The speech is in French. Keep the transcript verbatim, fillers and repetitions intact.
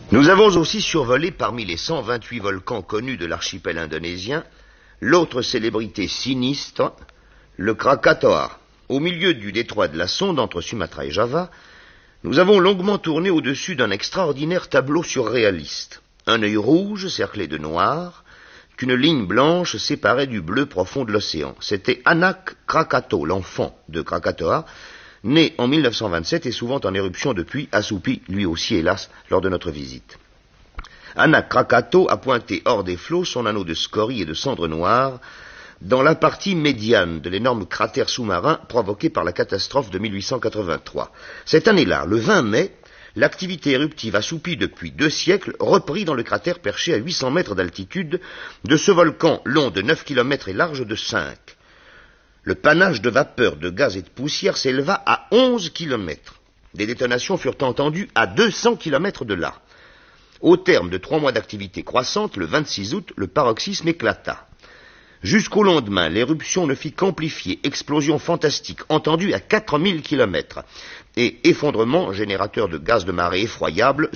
Nous avons aussi survolé parmi les cent vingt-huit volcans connus de l'archipel indonésien l'autre célébrité sinistre, le Krakatoa. Au milieu du détroit de la Sonde entre Sumatra et Java, nous avons longuement tourné au-dessus d'un extraordinaire tableau surréaliste. Un œil rouge cerclé de noir, qu'une ligne blanche séparait du bleu profond de l'océan. C'était Anak Krakatau, l'enfant de Krakatoa, né en mille neuf cent vingt-sept et souvent en éruption depuis, assoupi, lui aussi hélas, lors de notre visite. Anak Krakatau a pointé hors des flots son anneau de scories et de cendres noires dans la partie médiane de l'énorme cratère sous-marin provoqué par la catastrophe de mille huit cent quatre-vingt-trois. Cette année-là, le vingt mai, l'activité éruptive assoupie depuis deux siècles reprit dans le cratère perché à huit cents mètres d'altitude de ce volcan long de neuf kilomètres et large de cinq. Le panache de vapeur, de gaz et de poussière s'éleva à onze kilomètres. Des détonations furent entendues à deux cents kilomètres de là. Au terme de trois mois d'activité croissante, le vingt-six août, le paroxysme éclata. Jusqu'au lendemain, l'éruption ne fit qu'amplifier, explosion fantastique, entendue à quatre mille kilomètres, et effondrement, générateur de gaz de marée effroyable,